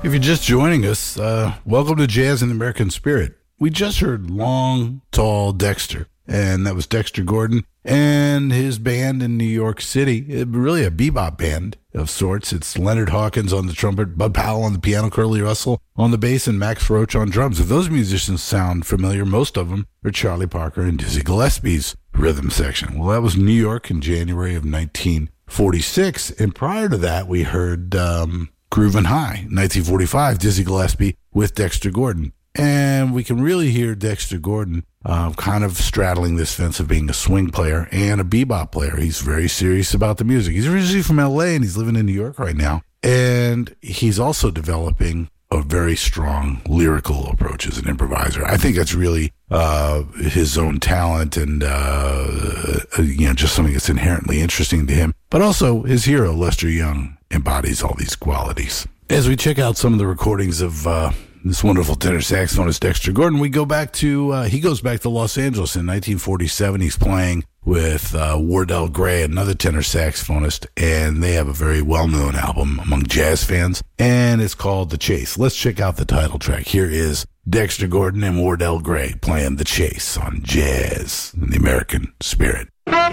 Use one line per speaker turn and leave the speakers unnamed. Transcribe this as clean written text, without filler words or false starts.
If you're just joining us, welcome to Jazz in the American Spirit. We just heard Long, Tall Dexter, and that was Dexter Gordon and his band in New York City. Really a bebop band of sorts. It's Leonard Hawkins on the trumpet, Bud Powell on the piano, Curly Russell on the bass, and Max Roach on drums. If those musicians sound familiar, most of them are Charlie Parker and Dizzy Gillespie's rhythm section. Well, that was New York in January of 1946, and prior to that, we heard Groovin' High, 1945, Dizzy Gillespie with Dexter Gordon. And we can really hear Dexter Gordon kind of straddling this fence of being a swing player and a bebop player. He's very serious about the music. He's originally from L.A. and he's living in New York right now. And he's also developing a very strong lyrical approach as an improviser. I think that's really his own talent and just something that's inherently interesting to him. But also his hero, Lester Young, embodies all these qualities. As we check out some of the recordings of this wonderful tenor saxophonist Dexter Gordon, he goes back to Los Angeles in 1947. He's playing with Wardell Gray, another tenor saxophonist, and they have a very well-known album among jazz fans, and it's called The Chase. Let's check out the title track. Here is Dexter Gordon and Wardell Gray playing The Chase on Jazz in the American Spirit.